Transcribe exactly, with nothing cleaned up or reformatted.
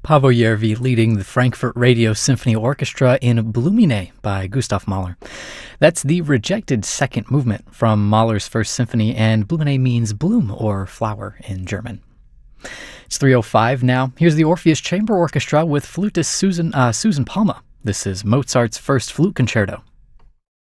Paavo Järvi leading the Frankfurt Radio Symphony Orchestra in Blumine by Gustav Mahler. That's the rejected second movement from Mahler's First Symphony, and Blumine means bloom or flower in German. It's three oh five now. Here's the Orpheus Chamber Orchestra with flutist Susan, uh, Susan Palma. This is Mozart's First Flute Concerto.